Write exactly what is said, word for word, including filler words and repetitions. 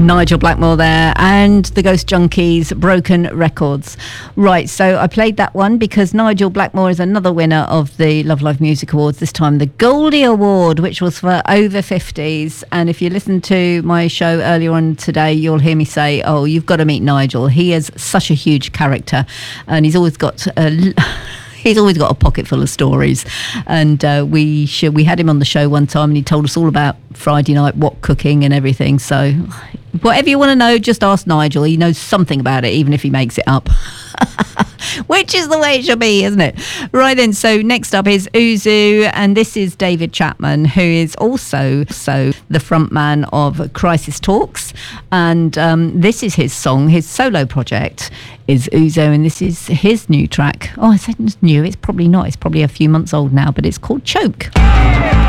Nigel Blackmore there, and the Ghost Junkies, Broken Records. Right, so I played that one because Nigel Blackmore is another winner of the Love Life Music Awards, this time the Goldie Award, which was for over fifties. And if you listen to my show earlier on today, you'll hear me say, oh, you've got to meet Nigel. He is such a huge character, and he's always got a... He's always got a pocket full of stories, and uh, we should, we had him on the show one time, and he told us all about Friday night, what cooking and everything. So whatever you want to know, just ask Nigel. He knows something about it, even if he makes it up. Which is the way it should be, isn't it? Right then, so next up is Uzu, and this is David Chapman, who is also so the frontman of Crisis Talks, and um, this is his song, his solo project is Uzo, and this is his new track. Oh, I said it's new, it's probably not, it's probably a few months old now, but it's called Choke.